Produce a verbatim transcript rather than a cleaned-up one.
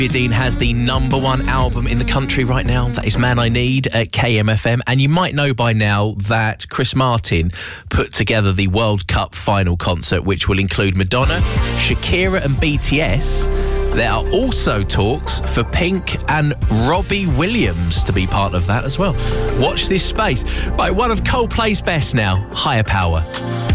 Dean has the number one album in the country right now. That is Man I Need at K M F M. And you might know by now that Chris Martin put together the World Cup final concert, which will include Madonna, Shakira and B T S. There are also talks for Pink and Robbie Williams to be part of that as well. Watch this space. Right, one of Coldplay's best now, Higher Power.